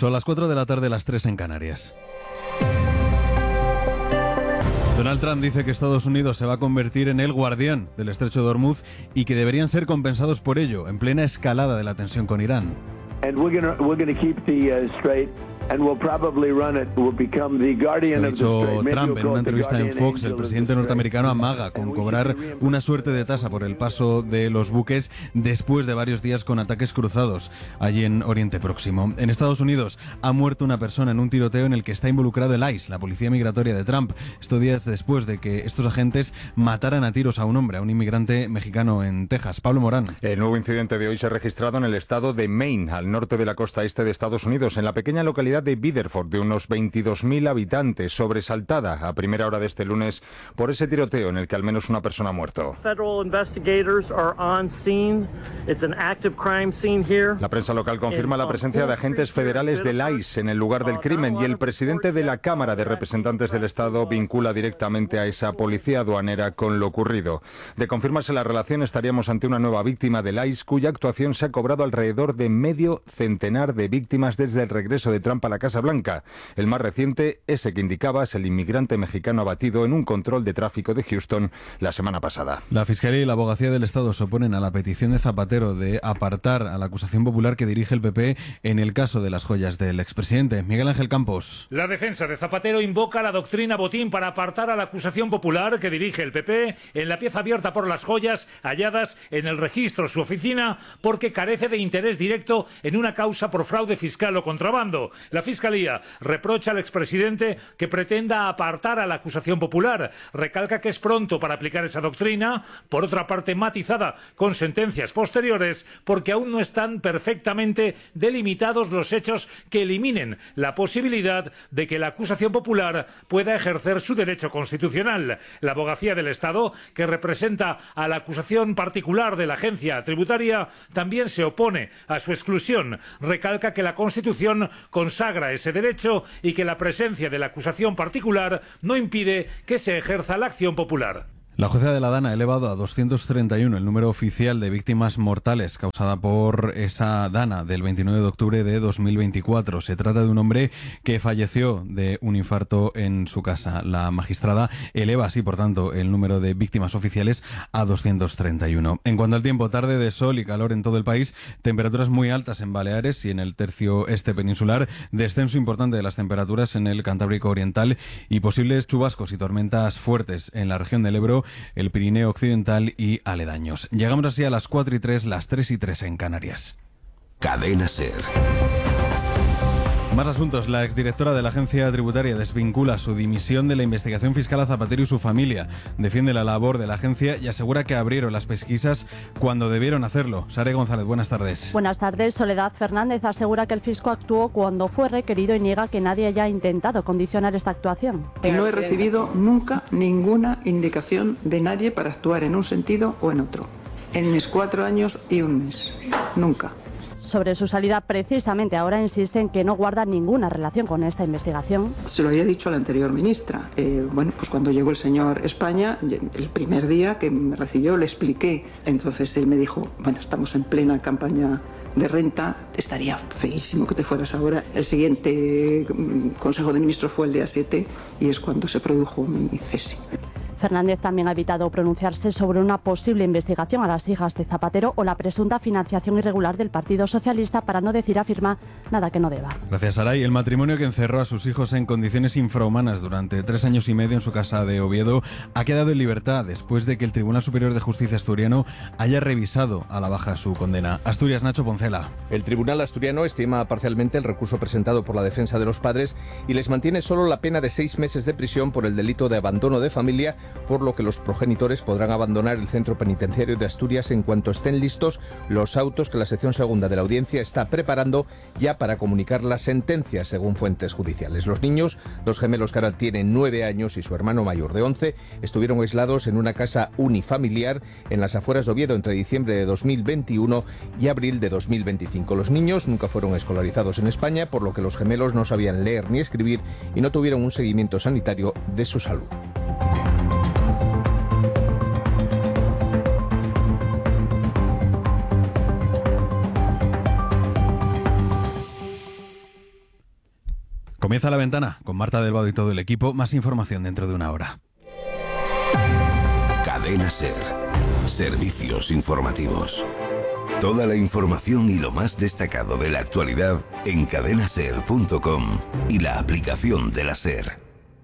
Son las 4 de la tarde, las 3 en Canarias. Donald Trump dice que Estados Unidos se va a convertir en el guardián del estrecho de Hormuz y que deberían ser compensados por ello, en plena escalada de la tensión con Irán. And we're gonna keep the strait, and we'll probably run it. We'll become the guardian of the Lo strait. ha dicho Trump en una entrevista en Fox. El presidente norteamericano amaga con cobrar una suerte de tasa por el paso de los buques después de varios días con ataques cruzados allí en Oriente Próximo. En Estados Unidos ha muerto una persona en un tiroteo en el que está involucrado el ICE, la policía migratoria de Trump, estos días después de que estos agentes mataran a tiros a un hombre, a un inmigrante mexicano en Texas. Pablo Morán. El nuevo incidente de hoy se ha registrado en el estado de Maine, al norte de la costa este de Estados Unidos, en la pequeña localidad de Biddeford, de unos 22.000 habitantes, sobresaltada a primera hora de este lunes por ese tiroteo en el que al menos una persona ha muerto. La prensa local confirma la presencia de agentes federales del ICE en el lugar del crimen y el presidente de la Cámara de Representantes del Estado vincula directamente a esa policía aduanera con lo ocurrido. De confirmarse la relación, estaríamos ante una nueva víctima del ICE cuya actuación se ha cobrado alrededor de medio centenar de víctimas desde el regreso de Trump a la Casa Blanca. El más reciente, ese que indicabas, el inmigrante mexicano abatido en un control de tráfico de Houston la semana pasada. La Fiscalía y la Abogacía del Estado se oponen a la petición de Zapatero de apartar a la acusación popular que dirige el PP en el caso de las joyas del expresidente. Miguel Ángel Campos. La defensa de Zapatero invoca la doctrina Botín para apartar a la acusación popular que dirige el PP en la pieza abierta por las joyas halladas en el registro de su oficina porque carece de interés directo en una causa por fraude fiscal o contrabando. La Fiscalía reprocha al expresidente que pretenda apartar a la acusación popular. Recalca que es pronto para aplicar esa doctrina, por otra parte matizada con sentencias posteriores, porque aún no están perfectamente delimitados los hechos que eliminen la posibilidad de que la acusación popular pueda ejercer su derecho constitucional. La Abogacía del Estado, que representa a la acusación particular de la agencia tributaria, también se opone a su exclusión. Recalca que la Constitución consagra ese derecho y que la presencia de la acusación particular no impide que se ejerza la acción popular. La jueza de la Dana ha elevado a 231 el número oficial de víctimas mortales causada por esa Dana del 29 de octubre de 2024. Se trata de un hombre que falleció de un infarto en su casa. La magistrada eleva así, por tanto, el número de víctimas oficiales a 231. En cuanto al tiempo, tarde de sol y calor en todo el país, temperaturas muy altas en Baleares y en el tercio este peninsular, descenso importante de las temperaturas en el Cantábrico Oriental y posibles chubascos y tormentas fuertes en la región del Ebro, el Pirineo Occidental y aledaños. Llegamos así a las 4:03, las 3:03 en Canarias. Cadena SER. Más asuntos. La exdirectora de la agencia tributaria desvincula su dimisión de la investigación fiscal a Zapatero y su familia. Defiende la labor de la agencia y asegura que abrieron las pesquisas cuando debieron hacerlo. Sara González, buenas tardes. Buenas tardes. Soledad Fernández asegura que el fisco actuó cuando fue requerido y niega que nadie haya intentado condicionar esta actuación. No he recibido nunca ninguna indicación de nadie para actuar en un sentido o en otro. En mis 4 años y un mes. Nunca. Sobre su salida, precisamente ahora insiste en que no guarda ninguna relación con esta investigación. Se lo había dicho a la anterior ministra. Pues cuando llegó el señor España, el primer día que me recibió le expliqué. Entonces él me dijo, estamos en plena campaña de renta, estaría feísimo que te fueras ahora. El siguiente Consejo de Ministros fue el día 7 y es cuando se produjo mi cese. Fernández también ha evitado pronunciarse sobre una posible investigación a las hijas de Zapatero o la presunta financiación irregular del Partido Socialista, para no decir, afirma, nada que no deba. Gracias, Saray. El matrimonio que encerró a sus hijos en condiciones infrahumanas durante 3 años y medio en su casa de Oviedo ha quedado en libertad después de que el Tribunal Superior de Justicia asturiano haya revisado a la baja su condena. Asturias, Nacho Poncela. El Tribunal asturiano estima parcialmente el recurso presentado por la defensa de los padres y les mantiene solo la pena de 6 meses de prisión por el delito de abandono de familia, por lo que los progenitores podrán abandonar el centro penitenciario de Asturias en cuanto estén listos los autos que la sección segunda de la audiencia está preparando ya para comunicar la sentencia, según fuentes judiciales. Los niños, los gemelos que ahora tienen 9 años y su hermano mayor de 11, estuvieron aislados en una casa unifamiliar en las afueras de Oviedo entre diciembre de 2021 y abril de 2025. Los niños nunca fueron escolarizados en España, por lo que los gemelos no sabían leer ni escribir y no tuvieron un seguimiento sanitario de su salud. Comienza La Ventana con Marta Delvado y todo el equipo. Más información dentro de una hora. Cadena SER. Servicios informativos. Toda la información y lo más destacado de la actualidad en cadenaser.com y la aplicación de la SER.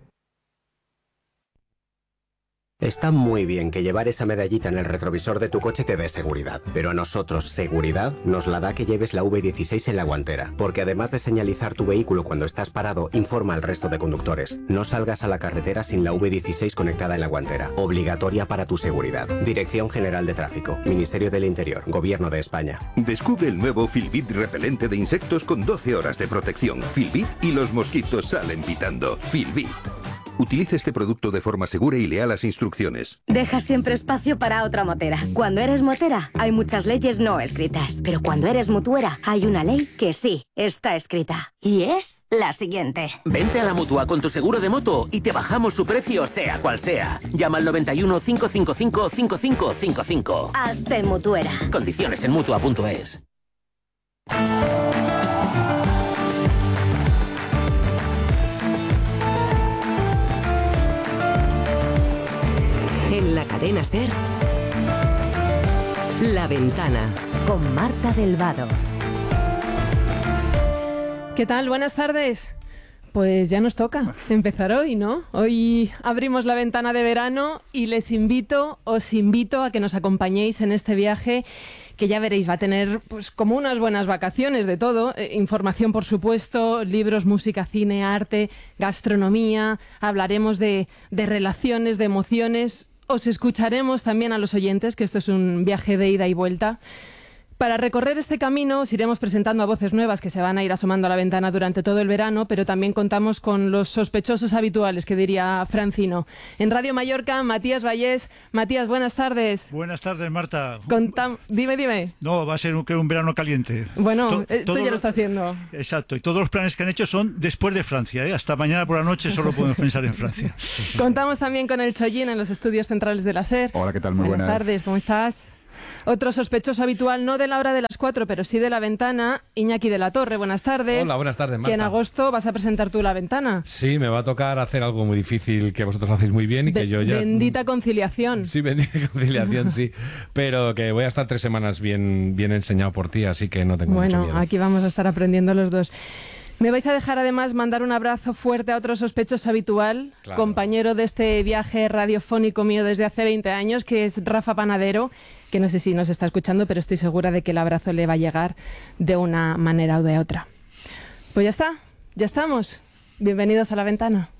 Está muy bien que llevar esa medallita en el retrovisor de tu coche te dé seguridad, pero a nosotros seguridad nos la da que lleves la V16 en la guantera, porque además de señalizar tu vehículo cuando estás parado, informa al resto de conductores. No salgas a la carretera sin la V16 conectada en la guantera, obligatoria para tu seguridad. Dirección General de Tráfico, Ministerio del Interior, Gobierno de España. Descubre el nuevo Filbit repelente de insectos con 12 horas de protección. Filbit y los mosquitos salen pitando. Filbit. Utiliza este producto de forma segura y lea las instrucciones. Deja siempre espacio para otra motera. Cuando eres motera, hay muchas leyes no escritas. Pero cuando eres mutuera, hay una ley que sí está escrita. Y es la siguiente. Vente a la Mutua con tu seguro de moto y te bajamos su precio sea cual sea. Llama al 91 555 5555. Hazte mutuera. Condiciones en Mutua.es. En la cadena SER, La Ventana, con Marta Delvado. ¿Qué tal? Buenas tardes. Pues ya nos toca empezar hoy, ¿no? Hoy abrimos la ventana de verano y os invito a que nos acompañéis en este viaje que ya veréis va a tener pues como unas buenas vacaciones de todo, información por supuesto, libros, música, cine, arte, gastronomía, hablaremos de relaciones, de emociones, os escucharemos también a los oyentes, que esto es un viaje de ida y vuelta. Para recorrer este camino os iremos presentando a voces nuevas que se van a ir asomando a la ventana durante todo el verano, pero también contamos con los sospechosos habituales, que diría Francino. En Radio Mallorca, Matías Vallés. Matías, buenas tardes. Buenas tardes, Marta. Dime. No, va a ser un verano caliente. Bueno, esto ya lo está haciendo. Exacto, y todos los planes que han hecho son después de Francia, ¿eh? Hasta mañana por la noche solo podemos pensar en Francia. Contamos también con el Chollín en los estudios centrales de la SER. Hola, ¿qué tal? Muy buenas tardes, ¿cómo estás? Otro sospechoso habitual, no de la hora de las 4, pero sí de La Ventana, Iñaki de la Torre. Buenas tardes. Hola, buenas tardes, Marta. Que en agosto vas a presentar tú La Ventana. Sí, me va a tocar hacer algo muy difícil que vosotros hacéis muy bien y que yo ya... Bendita conciliación. Sí, bendita conciliación, sí. Pero que voy a estar 3 semanas bien enseñado por ti, así que no tengo mucho miedo. Bueno, aquí vamos a estar aprendiendo los dos. Me vais a dejar además mandar un abrazo fuerte a otro sospechoso habitual, claro, compañero de este viaje radiofónico mío desde hace 20 años, que es Rafa Panadero, que no sé si nos está escuchando, pero estoy segura de que el abrazo le va a llegar de una manera o de otra. Pues ya está, ya estamos. Bienvenidos a La Ventana.